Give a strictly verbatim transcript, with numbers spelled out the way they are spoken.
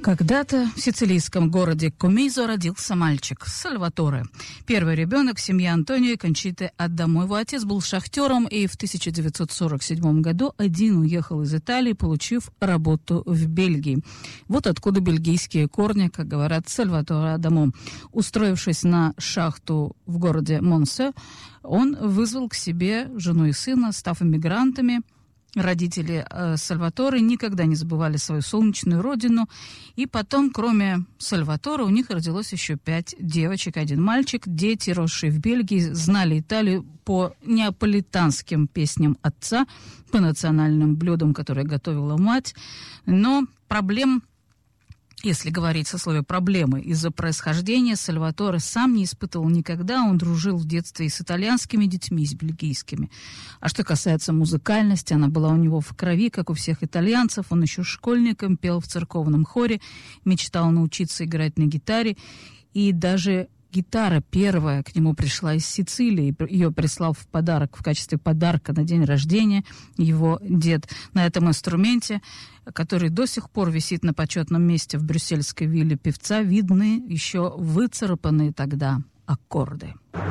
Когда-то в сицилийском городе Комизо родился мальчик Сальваторе. Первый ребенок семьи Антонио и Кончиты Адамо. Его отец был шахтером и в тысяча девятьсот сорок седьмом году один уехал из Италии, получив работу в Бельгии. Вот откуда бельгийские корни, как говорят, Сальваторе Адамо. Устроившись на шахту в городе Монсе, он вызвал к себе жену и сына, став иммигрантами. Родители э, Сальваторе никогда не забывали свою солнечную родину. И потом, кроме Сальваторе, у них родилось еще пять девочек, один мальчик. Дети, росшие в Бельгии, знали Италию по неаполитанским песням отца, по национальным блюдам, которые готовила мать. Но проблем, если говорить о слове «проблемы», из-за происхождения Сальваторе сам не испытывал никогда. Он дружил в детстве и с итальянскими детьми, и с бельгийскими. А что касается музыкальности, она была у него в крови, как у всех итальянцев. Он еще школьником пел в церковном хоре, мечтал научиться играть на гитаре. И даже гитара первая к нему пришла из Сицилии. Ее прислал в подарок, в качестве подарка на день рождения его дед. На этом инструменте, который до сих пор висит на почетном месте в брюссельской вилле певца, видны еще выцарапанные тогда аккорды.